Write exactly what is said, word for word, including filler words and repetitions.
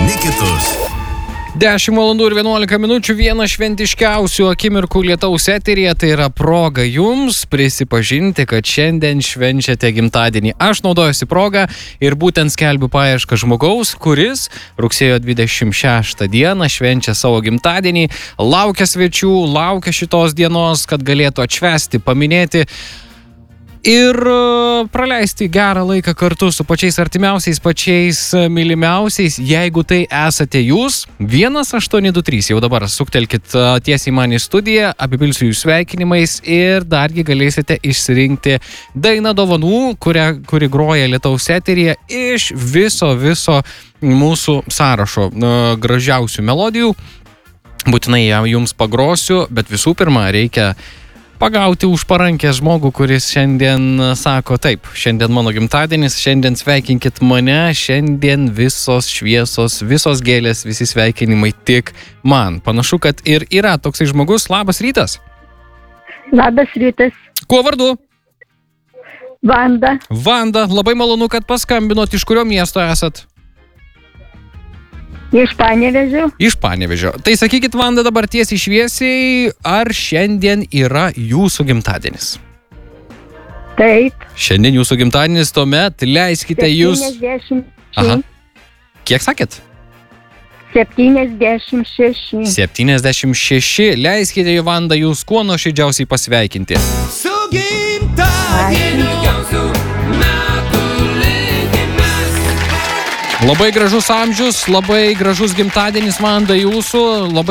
vieni kitus. dešimt valandų ir vienuolika minučių, viena šventiškiausių akimirkų lietaus eteryje, tai yra proga jums prisipažinti, kad šiandien švenčiate gimtadienį. Aš naudojuosi progą ir būtent skelbiu paiešką žmogaus, kuris rugsėjo dvidešimt šeštą dieną švenčia savo gimtadienį, laukia svečių, laukia šitos dienos, kad galėtų atšvęsti, paminėti ir praleisti gerą laiką kartu su pačiais artimiausiais, pačiais mylimiausiais. Jeigu tai esate jūs, vienas aštuoni du trys, jau dabar suktelkit tiesiai man į studiją, apipilsiu jūs sveikinimais ir dargi galėsite išsirinkti dainą dovanų, kurią, kuri groja lietaus eteryje iš viso, viso mūsų sąrašo gražiausių melodijų. Būtinai jums pagrosiu, bet visų pirma reikia pagauti už parankės žmogų, kuris šiandien sako taip, šiandien mano gimtadienis, šiandien sveikinkit mane, šiandien visos šviesos, visos gėlės, visi sveikinimai tik man. Panašu, kad ir yra toksai žmogus. Labas rytas. Labas rytas. Kuo vardu? Vanda. Vanda, labai malonu, kad paskambinot. Iš kurio miesto esat? Iš Panevėžio. Iš Panevėžio. Tai sakykit, Vanda, dabar tiesiai šviesiai, ar šiandien yra jūsų gimtadienis? Taip. Šiandien jūsų gimtadienis, tuomet leiskite jūs... septyniasdešimt šeši. Aha. Kiek sakėt? septyniasdešimt šeši. septyniasdešimt šeši. Leiskite, Vanda, jūs kuo nuoširdžiausiai pasveikinti. Su gimtadieniu. Labai gražus amžius, labai gražus gimtadienis, Vanda, jūsų. Labai